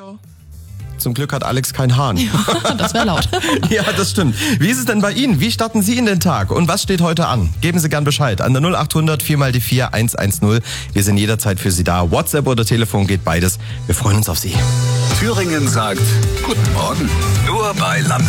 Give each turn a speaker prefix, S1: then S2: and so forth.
S1: Hocker. Zum Glück hat Alex kein Hahn.
S2: Ja, das wäre laut.
S1: Ja, das stimmt. Wie ist es denn bei Ihnen? Wie starten Sie in den Tag? Und was steht heute an? Geben Sie gern Bescheid an der 0800 4x4 110. Wir sind jederzeit für Sie da. WhatsApp oder Telefon geht beides. Wir freuen uns auf Sie.
S3: Thüringen sagt Guten Morgen. Nur bei